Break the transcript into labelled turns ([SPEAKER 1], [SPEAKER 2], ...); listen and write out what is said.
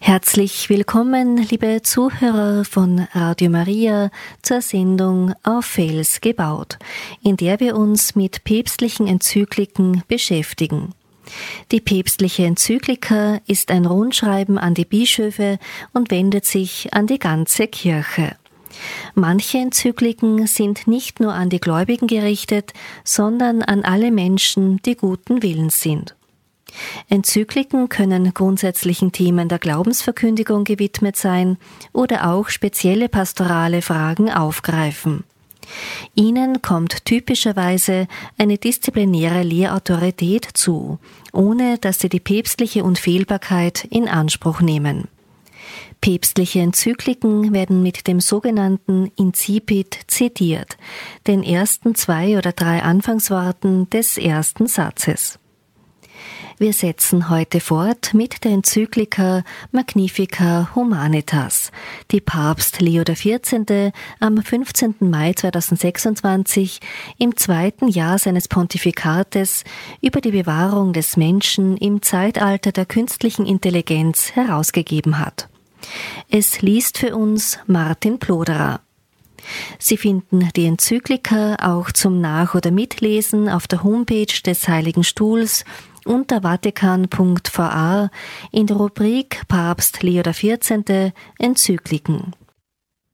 [SPEAKER 1] Herzlich willkommen, liebe Zuhörer von Radio Maria, zur Sendung Auf Fels gebaut, in der wir uns mit päpstlichen Enzykliken beschäftigen. Die päpstliche Enzyklika ist ein Rundschreiben an die Bischöfe und wendet sich an die ganze Kirche. Manche Enzykliken sind nicht nur an die Gläubigen gerichtet, sondern an alle Menschen, die guten Willens sind. Enzykliken können grundsätzlichen Themen der Glaubensverkündigung gewidmet sein oder auch spezielle pastorale Fragen aufgreifen. Ihnen kommt typischerweise eine disziplinäre Lehrautorität zu, ohne dass sie die päpstliche Unfehlbarkeit in Anspruch nehmen. Päpstliche Enzykliken werden mit dem sogenannten Incipit zitiert, den ersten 2 oder 3 Anfangsworten des ersten Satzes. Wir setzen heute fort mit der Enzyklika Magnificat Humanitas, die Papst Leo XIV. Am 15. Mai 2026 im 2. Jahr seines Pontifikates über die Bewahrung des Menschen im Zeitalter der künstlichen Intelligenz herausgegeben hat. Es liest für uns Martin Ploderer. Sie finden die Enzyklika auch zum Nach- oder Mitlesen auf der Homepage des Heiligen Stuhls unter vatikan.va in der Rubrik Papst Leo XIV. Enzykliken.